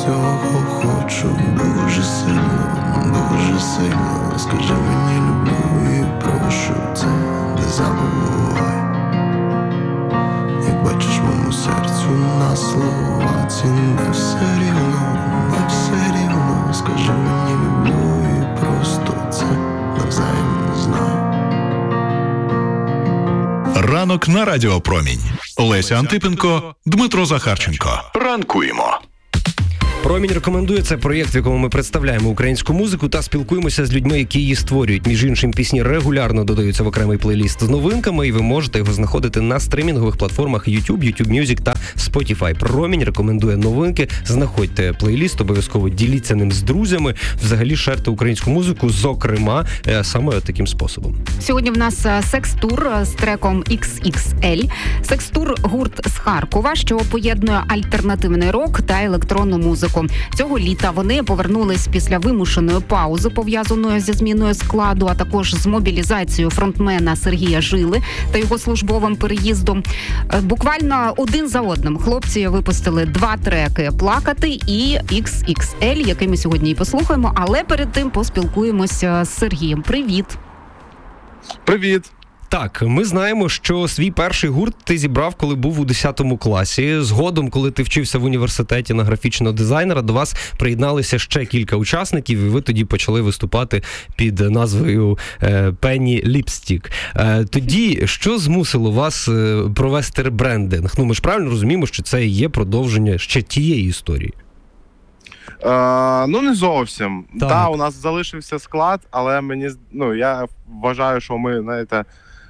цього хочу дуже сильно. Скажи мені, люблю і прошу, це не забувай. Як бачиш моєму серцю на слова ці не все рівно. Скажи мені, люблю і просто це навзаєм знай. Ранок на Радіо Промінь. Леся Антипенко, Дмитро Захарченко. Ранкуємо. Промінь рекомендує. Це проєкт, в якому ми представляємо українську музику та спілкуємося з людьми, які її створюють. Між іншим, пісні регулярно додаються в окремий плейліст з новинками, і ви можете його знаходити на стрімінгових платформах YouTube, YouTube Music та Spotify. Промінь рекомендує новинки. Знаходьте плейліст, обов'язково діліться ним з друзями. Взагалі шерте українську музику, зокрема, саме таким способом. Сьогодні в нас секс-тур з треком XXL. Секс-тур – гурт з Харкова, що поєднує альтернативний рок та електронну музику. Цього літа вони повернулись після вимушеної паузи, пов'язаної зі зміною складу, а також з мобілізацією фронтмена Сергія Жили та його службовим переїздом. Буквально один за одним хлопці випустили 2 треки «Плакати» і XXL, який ми сьогодні і послухаємо, але перед тим поспілкуємося з Сергієм. Привіт! Привіт! Так, ми знаємо, що свій перший гурт ти зібрав, коли був у 10 класі. Згодом, коли ти вчився в університеті на графічного дизайнера, до вас приєдналися ще кілька учасників, і ви тоді почали виступати під назвою Penny Lipstick. Тоді, що змусило вас провести ребрендинг? Ну, ми ж правильно розуміємо, що це і є продовження ще тієї історії. Ну, не зовсім. Так. Так, у нас залишився склад, але я вважаю, що ми, знаєте,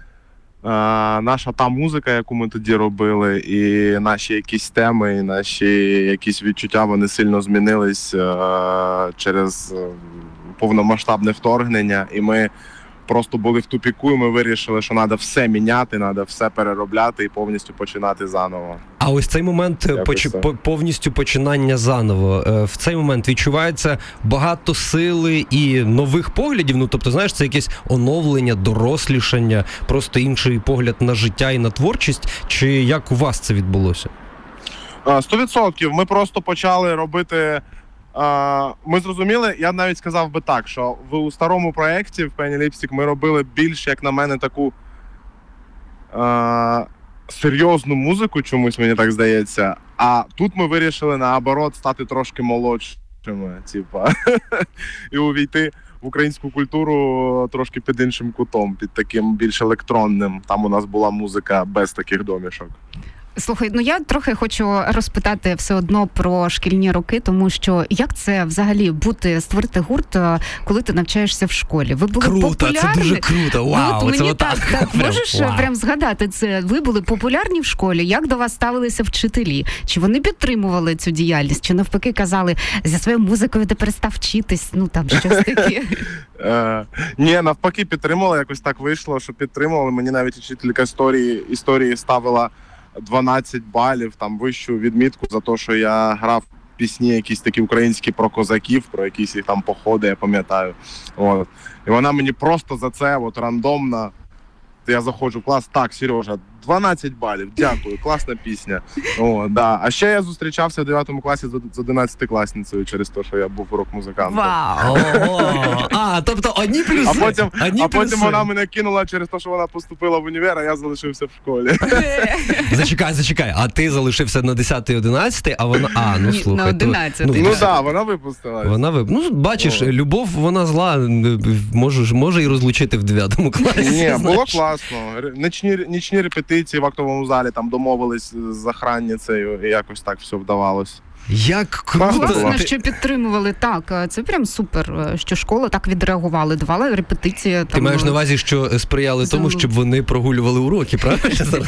наша та музика, яку ми тоді робили, і наші якісь теми, і наші якісь відчуття, вони сильно змінились через повномасштабне вторгнення, і ми просто були в тупіку, і ми вирішили, що треба все міняти, треба все переробляти і повністю починати заново. А ось цей момент повністю починання заново. В цей момент відчувається багато сили і нових поглядів. Ну, тобто, знаєш, це якесь оновлення, дорослішання, просто інший погляд на життя і на творчість. Чи як у вас це відбулося? 100%. Ми просто почали робити... Ми зрозуміли, я навіть сказав би так, що у старому проєкті в Penny Lipstick ми робили більш, як на мене, таку серйозну музику, чомусь мені так здається, а тут ми вирішили, наоборот, стати трошки молодшими, і увійти в українську культуру трошки під іншим кутом, під таким більш електронним. Там у нас була музика без таких домішок. Слухай, я трохи хочу розпитати все одно про шкільні роки, тому що як це взагалі створити гурт, коли ти навчаєшся в школі? Ви були популярні? Це дуже круто, вау! Мені так, можеш прям згадати це? Ви були популярні в школі, як до вас ставилися вчителі? Чи вони підтримували цю діяльність? Чи навпаки казали, зі своєю музикою ти перестав вчитись? Щось таке. Ні, навпаки підтримували, якось так вийшло, що підтримували. Мені навіть вчителька історії ставила 12 балів, там вищу відмітку за те, що я грав пісні якісь такі українські про козаків, про якісь їх там походи, я пам'ятаю. От. І вона мені просто за це рандомно, я заходжу в клас, так, Сережа, 12 балів, дякую, класна пісня. Да. А ще я зустрічався в 9 класі з 11-класницею через те, що я був рок-музикантом. Вау! Тобто одні плюси. А потім вона мене кинула через те, що вона поступила в універ, а я залишився в школі. Зачекай, а ти залишився на 10-й, 11-й, а вона... На 11-й. Так, вона випустилась. Бачиш, любов, вона зла, може і розлучити в 9 класі. Ні, було класно. Нічні репетиції в актовому залі, там домовились з охранницею, і якось так все вдавалось. Як круто! Класно, що підтримували. Так, це прям супер, що школа так відреагувала, давала репетиції. Ти маєш на увазі, що сприяли тому, щоб вони прогулювали уроки, правильно?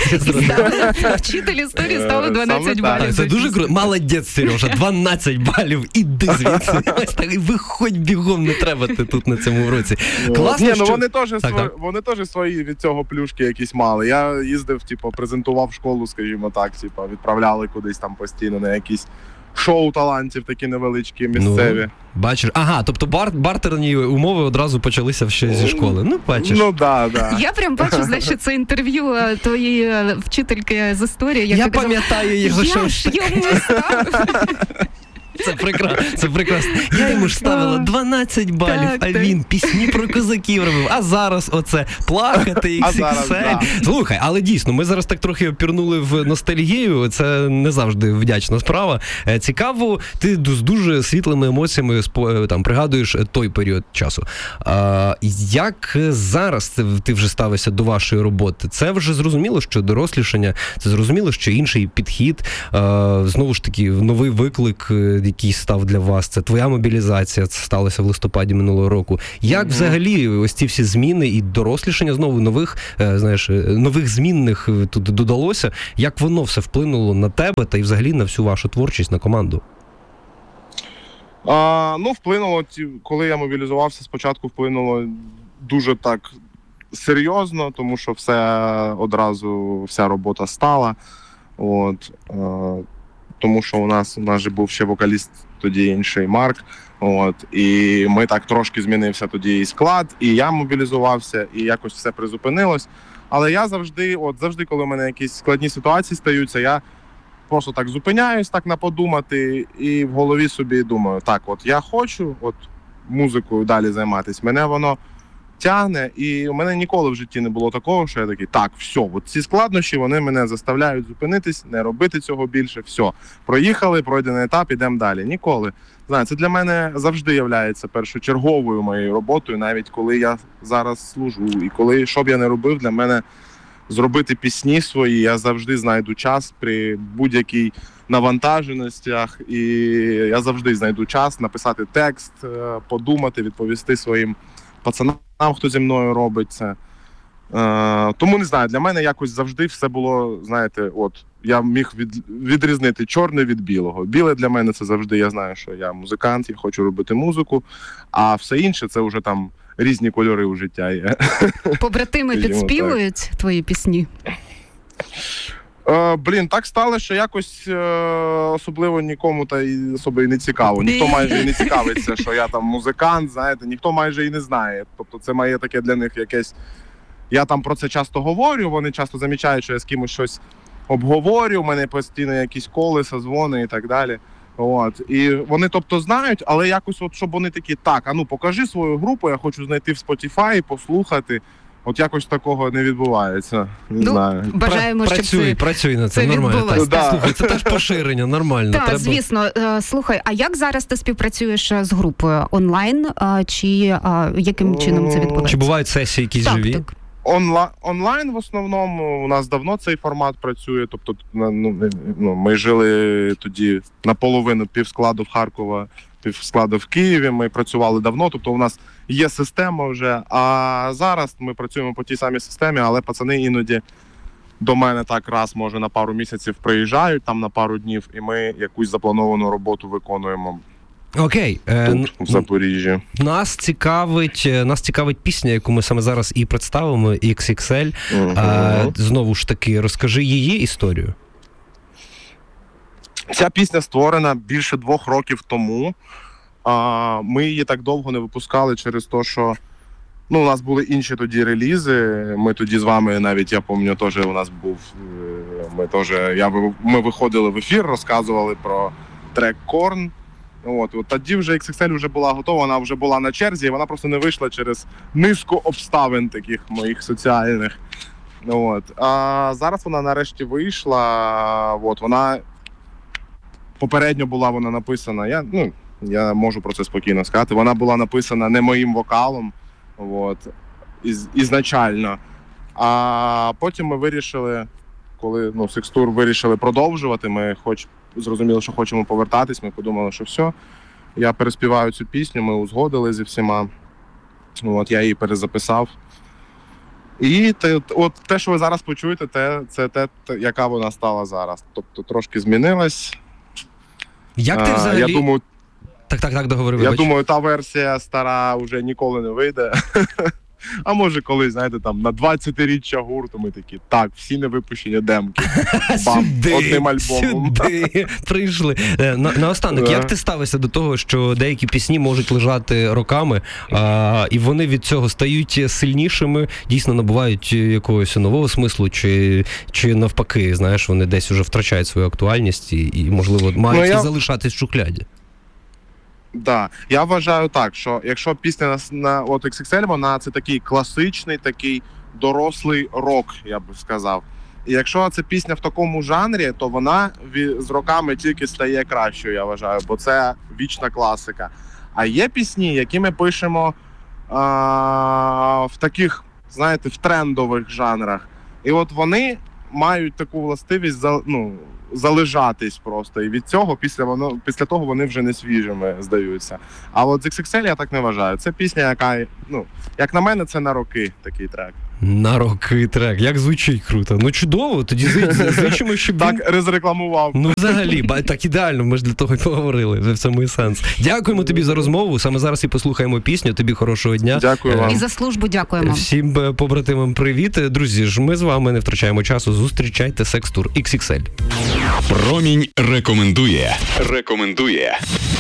Вчитель історії стали 12 балів. Це дуже круто. Молодець, Сережа, 12 балів, іди звідси. Виходь бігом, не треба ти тут на цьому уроці. Класно, що... Вони теж свої від цього плюшки якісь мали. Я їздив, презентував школу, скажімо так, відправляли кудись там постійно на якісь шоу талантів такі невеличкі, місцеві. Бачиш, тобто бартерні умови одразу почалися ще зі школи. Бачиш. Да. Я прям бачу, знаєш, це інтерв'ю твоєї вчительки з історії. Я пам'ятаю їх, я ж йому став. Це прекрасно. Я йому ж ставила 12 балів, а він пісні про козаків робив. А зараз оце плакати, XXL. Слухай, але дійсно, ми зараз так трохи опірнули в ностальгію. Це не завжди вдячна справа. Цікаво, ти з дуже світлими емоціями там пригадуєш той період часу. Як зараз ти вже ставишся до вашої роботи? Це вже зрозуміло, що дорослішання, це зрозуміло, що інший підхід, знову ж таки, новий виклик, який став для вас, це твоя мобілізація, це сталося в листопаді минулого року. Як взагалі ось ці всі зміни і дорослішання знову нових змінних тут додалося, як воно все вплинуло на тебе та й взагалі на всю вашу творчість, на команду? Вплинуло, коли я мобілізувався, спочатку вплинуло дуже так серйозно, тому що одразу вся робота стала. Тому що у нас же був ще вокаліст тоді інший, Марк. І ми так трошки змінився тоді і склад, і я мобілізувався, і якось все призупинилось. Але я завжди, коли в мене якісь складні ситуації стаються, я просто так зупиняюсь, так на подумати, і в голові собі думаю, так, я хочу музикою далі займатися, мене воно тягне, і у мене ніколи в житті не було такого, що я такий, так, все, ці складнощі, вони мене заставляють зупинитись, не робити цього більше, все, проїхали, пройдений етап, ідемо далі. Ніколи. Це для мене завжди є першочерговою моєю роботою, навіть коли я зараз служу, і коли, що б я не робив, для мене зробити пісні свої, я завжди знайду час при будь-якій навантаженостях, і я завжди знайду час написати текст, подумати, відповісти своїм пацанам, хто зі мною робить це. Тому, не знаю, для мене якось завжди все було, я міг відрізнити чорне від білого. Біле для мене це завжди, я знаю, що я музикант, я хочу робити музику, а все інше це вже там різні кольори у життя є. Побратими підспівують твої пісні? Так стало, що якось особливо нікому та й особо і не цікаво. Ніхто майже і не цікавиться, що я там музикант, ніхто майже і не знає. Тобто це має таке для них якесь... Я там про це часто говорю, вони часто замічають, що я з кимось щось обговорю, у мене постійно якісь колеса, дзвони і так далі. І вони, знають, але якось, щоб вони такі, так, покажи свою групу, я хочу знайти в Spotify, послухати. Якось такого не відбувається. Не знаю. Бажаємо, щоб працюй на це нормально. Слухай, це теж поширення, нормально. Так, звісно. Слухай, а як зараз ти співпрацюєш з групою? Онлайн? Чи яким чином це відбувається? Чи бувають сесії якісь живі? Так. Онлайн в основному, у нас давно цей формат працює, тобто ми жили тоді наполовину півскладу в Харкова, півскладу в Києві, ми працювали давно, тобто у нас є система вже, а зараз ми працюємо по тій самій системі, але пацани іноді до мене так раз, може, на пару місяців приїжджають, там на пару днів, і ми якусь заплановану роботу виконуємо. Окей. Тут, в Запоріжжі. Нас цікавить пісня, яку ми саме зараз і представимо, XXL. Знову ж таки, розкажи її історію. Ця пісня створена більше 2 років тому. Ми її так довго не випускали через те, що у нас були інші тоді релізи. Ми тоді з вами, навіть я пам'ятаю, теж у нас був, ми виходили в ефір, розказували про трек «Корн». Тоді вже XXL вже була готова, вона вже була на черзі, і вона просто не вийшла через низку обставин таких моїх соціальних. А зараз вона нарешті вийшла, вона попередньо була написана, я можу про це спокійно сказати, вона була написана не моїм вокалом, ізначально. А потім ми вирішили, коли Секстур вирішили продовжувати, ми зрозуміли, що хочемо повертатись, ми подумали, що все, я переспіваю цю пісню, ми узгодили зі всіма, я її перезаписав. І те, що ви зараз почуєте, це те, яка вона стала зараз. Тобто трошки змінилась. Як ти взагалі... Я думаю, так, договори, я думаю, та версія стара вже ніколи не вийде. А може колись, знаєте, там на 20-річчя гурту ми такі, так, всі невипущені демки. Бам, одним альбомом. Сюди прийшли. Наостанок, як ти ставишся до того, що деякі пісні можуть лежати роками, і вони від цього стають сильнішими, дійсно набувають якогось нового смислу, чи навпаки, знаєш, вони десь вже втрачають свою актуальність і можливо, мають залишатись в шухляді? Да. Я вважаю так, що якщо пісня на от XXL, вона це такий класичний, такий дорослий рок, я би сказав. І якщо це пісня в такому жанрі, то вона з роками тільки стає кращою, я вважаю, бо це вічна класика. А є пісні, які ми пишемо в таких, знаєте, в трендових жанрах. І от вони мають таку властивість залежатись просто. І від цього, після того вони вже не свіжими здаються. А от з XXL я так не вважаю. Це пісня, яка, як на мене, це на роки такий трек. На роки трек. Як звучить круто. Ну, чудово. Тоді зичимо, щоб він... Так, розрекламував. Ну, взагалі, так ідеально. Ми ж для того й поговорили. В цьому і сенс. Дякуємо тобі за розмову. Саме зараз і послухаємо пісню. Тобі хорошого дня. Дякую вам. І за службу дякуємо. Всім побратимам привіт. Друзі ж, ми з вами не втрачаємо часу. Зустрічайте Секс-тур XXL. Промінь рекомендує.